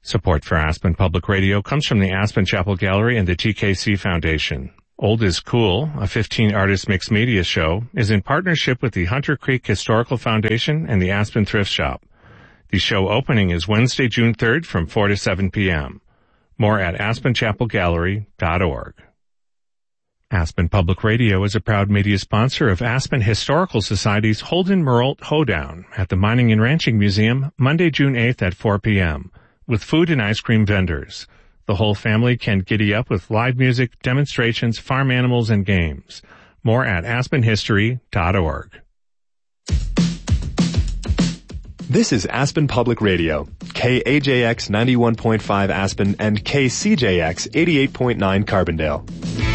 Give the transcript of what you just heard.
Support for Aspen Public Radio comes from the Aspen Chapel Gallery and the TKC Foundation. Old is Cool, a 15-artist mixed media show, is in partnership with the Hunter Creek Historical Foundation and the Aspen Thrift Shop. The show opening is Wednesday, June 3rd from 4 to 7 p.m. More at aspenchapelgallery.org. Aspen Public Radio is a proud media sponsor of Aspen Historical Society's Holden Merle Hoedown at the Mining and Ranching Museum, Monday, June 8th at 4 p.m., with food and ice cream vendors. The whole family can giddy up with live music, demonstrations, farm animals, and games. More at aspenhistory.org. This is Aspen Public Radio, KAJX 91.5 Aspen and KCJX 88.9 Carbondale.